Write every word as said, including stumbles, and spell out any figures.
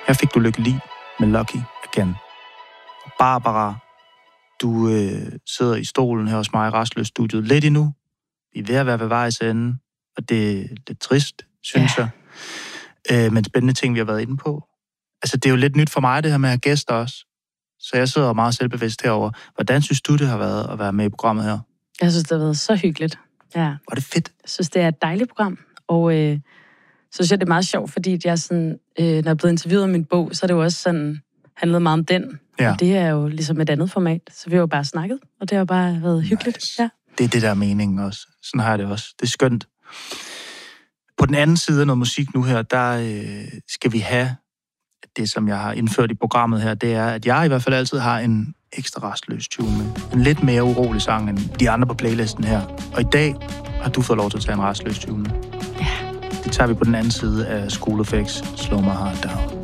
Her fik du Lykke Li med Lucky Again. Og Barbara, du øh, sidder i stolen her hos mig i Rastløs-studiet lidt endnu. Vi er ved at være ved vejs ende, og det er lidt trist, synes ja. jeg. Øh, men spændende ting, vi har været inde på. Altså, det er jo lidt nyt for mig, det her med at have gæster også. Så jeg sidder meget selvbevidst herover. Hvordan synes du, det har været at være med i programmet her? Jeg synes, det har været så hyggeligt. Ja. Var det fedt? Jeg synes, det er et dejligt program. Og øh, så synes jeg, det er meget sjovt, fordi jeg sådan, øh, når jeg er blevet interviewet om min bog, så er det jo også sådan, handlet meget om den. Ja. Og det er jo ligesom et andet format. Så vi har jo bare snakket, og det har bare været hyggeligt. Nice. Ja. Det er det, der er meningen også. Sådan har jeg det også. Det er skønt. På den anden side af noget musik nu her, der øh, skal vi have det, som jeg har indført i programmet her, det er, at jeg i hvert fald altid har en ekstra rastløs tune med. En lidt mere urolig sang end de andre på playlisten her. Og i dag har du fået lov til at tage en rastløs tune med. Ja. Det tager vi på den anden side af School of X, Slow My Heart Down.